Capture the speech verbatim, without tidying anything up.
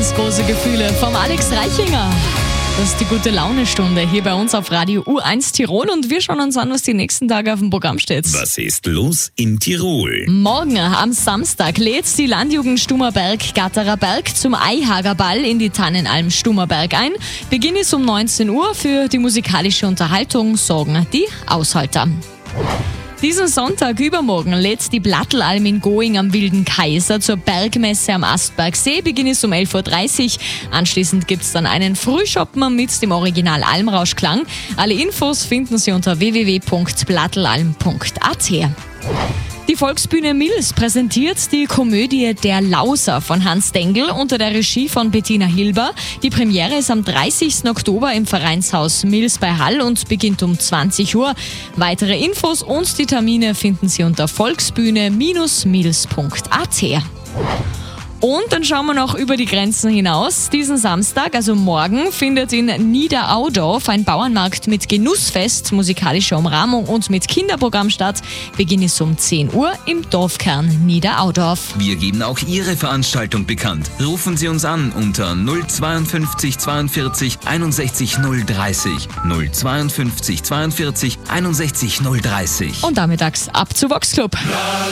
ganz große Gefühle vom Alex Reichinger. Das ist die gute Laune-Stunde hier bei uns auf Radio U eins Tirol und wir schauen uns an, was die nächsten Tage auf dem Programm steht. Was ist los in Tirol? Morgen am Samstag lädt die Landjugend Stummerberg Gatterer Berg zum Eihagerball in die Tannenalm Stummerberg ein. Beginn ist um neunzehn Uhr. Für die musikalische Unterhaltung sorgen die Aushalter. Diesen Sonntag übermorgen lädt die Blattelalm in Going am Wilden Kaiser zur Bergmesse am Astbergsee. Beginn ist um elf Uhr dreißig. Anschließend gibt es dann einen Frühschoppen mit dem Original Almrauschklang. Alle Infos finden Sie unter w w w punkt blattelalm punkt a t. Die Volksbühne Mils präsentiert die Komödie Der Lauser von Hans Dengel unter der Regie von Bettina Hilber. Die Premiere ist am dreißigsten Oktober im Vereinshaus Mils bei Hall und beginnt um zwanzig Uhr. Weitere Infos und die Termine finden Sie unter volksbühne Bindestrich mils punkt a t. Und dann schauen wir noch über die Grenzen hinaus. Diesen Samstag, also morgen, findet in Niederaudorf ein Bauernmarkt mit Genussfest, musikalischer Umrahmung und mit Kinderprogramm statt. Beginn ist um zehn Uhr im Dorfkern Niederaudorf. Wir geben auch Ihre Veranstaltung bekannt. Rufen Sie uns an unter null zweiundfünfzig zweiundvierzig einundsechzig null dreißig. null zweiundfünfzig zweiundvierzig einundsechzig null dreißig. Und damit ab zu Vox Club.